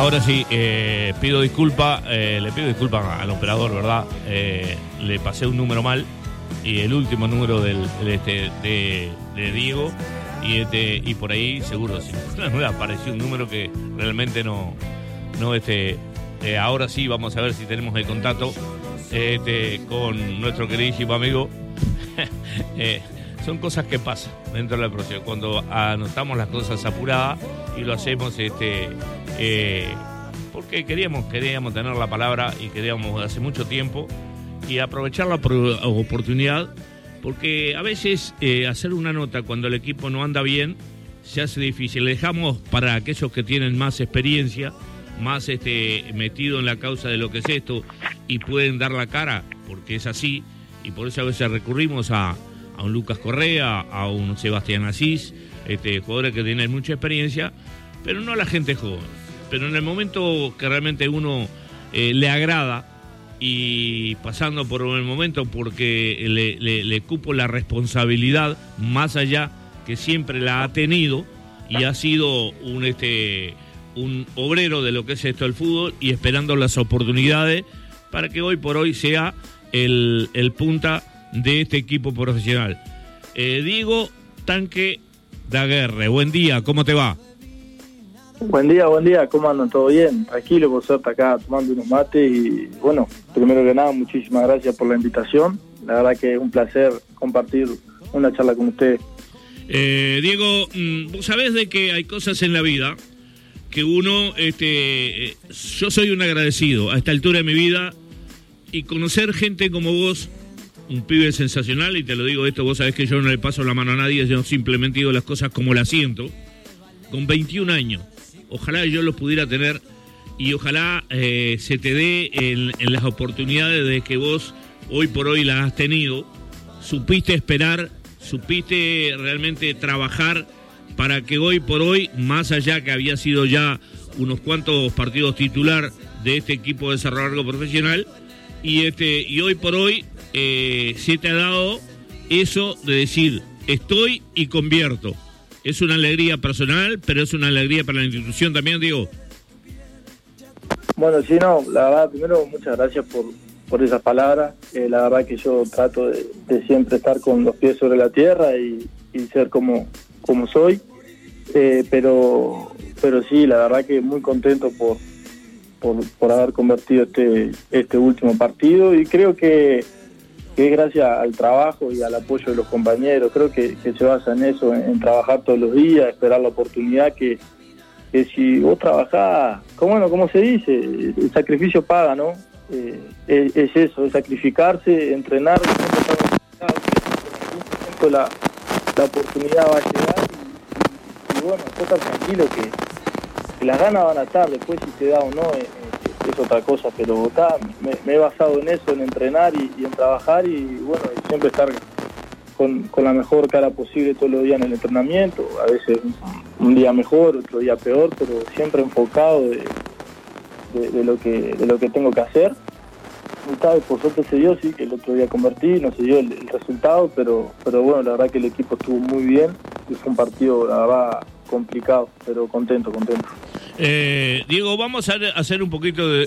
Ahora sí, le pido disculpas al operador, ¿verdad? Le pasé un número mal y el último número de Diego y por ahí seguro si me apareció un número que realmente no ahora sí vamos a ver si tenemos el contacto con nuestro queridísimo amigo. Son cosas que pasan dentro de la profesión cuando anotamos las cosas apuradas y lo hacemos porque queríamos tener la palabra y queríamos hace mucho tiempo y aprovechar la oportunidad, porque a veces hacer una nota cuando el equipo no anda bien se hace difícil. Le dejamos para aquellos que tienen más experiencia, más metido en la causa de lo que es esto y pueden dar la cara, porque es así, y por eso a veces recurrimos a un Lucas Correa, a un Sebastián Asís, jugadores que tienen mucha experiencia, pero no a la gente joven. Pero en el momento que realmente uno le agrada y pasando por el momento porque le cupo la responsabilidad más allá que siempre la ha tenido y ha sido un obrero de lo que es esto el fútbol y esperando las oportunidades para que hoy por hoy sea el punta de este equipo profesional. Diego Tanque Daguerre, buen día, ¿cómo te va? Buen día, ¿cómo andan? ¿Todo bien? Tranquilo, por suerte acá tomando unos mates y bueno, primero que nada, muchísimas gracias por la invitación. La verdad que es un placer compartir una charla con ustedes. Diego, vos sabés de que hay cosas en la vida que uno, yo soy un agradecido a esta altura de mi vida y conocer gente como vos, un pibe sensacional, y te lo digo esto, vos sabés que yo no le paso la mano a nadie, yo simplemente digo las cosas como las siento, con 21 años, ojalá yo los pudiera tener y ojalá se te dé en las oportunidades de que vos hoy por hoy las has tenido, supiste esperar, supiste realmente trabajar para que hoy por hoy, más allá que había sido ya unos cuantos partidos titular de este equipo de Cerro Largo profesional, y hoy por hoy se te ha dado eso de decir, estoy y convierto. Es una alegría personal, pero es una alegría para la institución también, digo. Bueno, sí, no, la verdad, primero, muchas gracias por esas palabras. La verdad que yo trato de siempre estar con los pies sobre la tierra y ser como soy. Pero sí, la verdad que muy contento por haber convertido este último partido, y creo que es gracias al trabajo y al apoyo de los compañeros. Creo que se basa en eso, en trabajar todos los días, esperar la oportunidad, que si vos trabajás, como se dice, el sacrificio paga, ¿no? Es eso, es sacrificarse, entrenar, la oportunidad va a llegar y bueno, estar tranquilo que las ganas van a estar, después si se da o no es otra cosa, pero acá me he basado en eso, en entrenar y en trabajar y bueno, siempre estar con la mejor cara posible todos los días en el entrenamiento, a veces un día mejor, otro día peor, pero siempre enfocado de lo que tengo que hacer. Y por suerte se dio, sí, que el otro día convertí, no se dio el resultado, pero bueno, la verdad que el equipo estuvo muy bien y fue un partido, la verdad, complicado, pero contento. Diego, vamos a hacer un poquito